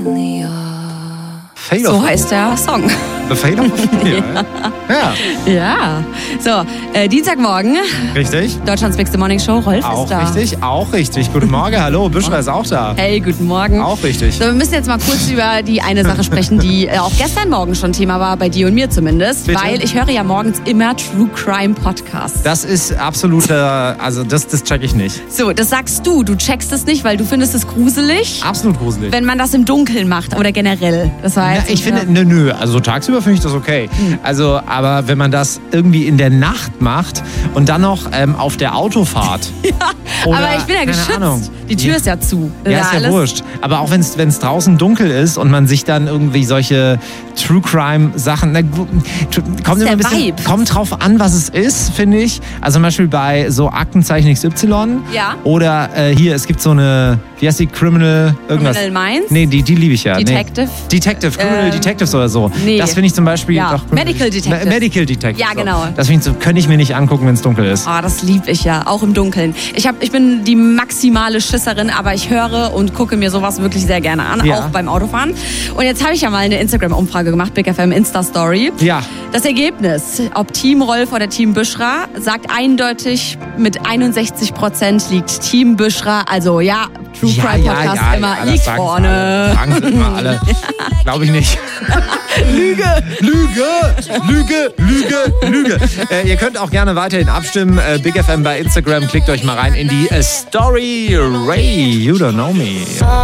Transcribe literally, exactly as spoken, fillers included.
Fate So of heißt der Song. The Fate of Ophelia. Ja. Ja. So, äh, Dienstagmorgen. Richtig. Deutschlands Bigste Morning Show. Rolf Auch ist da. richtig, auch richtig. Guten Morgen, hallo, Büschra ist auch da. Hey, guten Morgen. Auch richtig. So, wir müssen jetzt mal kurz über die eine Sache sprechen, die äh, auch gestern Morgen schon Thema war, bei dir und mir zumindest. Bitte? Weil ich höre ja morgens immer True Crime Podcasts. Das ist absoluter, also das, das check ich nicht. So, das sagst du. Du checkst es nicht, weil du findest es gruselig, Absolut gruselig. wenn man das im Dunkeln macht oder generell. Das war Ja, jetzt ich finde, nö, nö, also tagsüber finde ich das okay. Also, aber wenn man das irgendwie in der Nacht macht und dann noch ähm, auf der Autofahrt. Oder, aber ich bin ja keine geschützt. Ahnung. Die Tür Ja. ist ja zu. Ja, ist ja alles- wurscht. Aber auch wenn es draußen dunkel ist und man sich dann irgendwie solche True Crime Sachen, na, gu- tu- kommt ist immer ein der bisschen, Vibe. kommt drauf an, was es ist, finde ich. Also zum Beispiel bei so Aktenzeichen X Y. Ja. Oder äh, hier, es gibt so eine, wie heißt die, Criminal irgendwas? Criminal Minds? Nee, die, die liebe ich ja. Detective? Nee. Detective, Criminal Ähm, Detectives oder so. nee. Das finde ich zum Beispiel. Ja, doch, Medical Detectives. Me- Medical Detectives. Ja, genau. So. Das finde ich so, könnte ich mir nicht angucken, wenn es dunkel ist. Ah, das liebe ich ja, auch im Dunkeln. Ich, hab, ich bin die maximale Schisserin, aber ich höre und gucke mir sowas wirklich sehr gerne an, Ja. auch beim Autofahren. Und jetzt habe ich ja mal eine Instagram-Umfrage gemacht, Big F M Insta-Story. Ja. Das Ergebnis, ob Team Rolf oder Team Büschra, sagt eindeutig, mit einundsechzig Prozent liegt Team Büschra. Also ja, True Crime Podcast immer das liegt sagen sie vorne. alle. Sagen sie immer alle. Glaube ich nicht. Lüge! Lüge, Lüge, Lüge, Lüge. Äh, ihr könnt auch gerne weiterhin abstimmen. Äh, Big F M bei Instagram. Klickt euch mal rein in die äh, Story. Ray, you don't know me.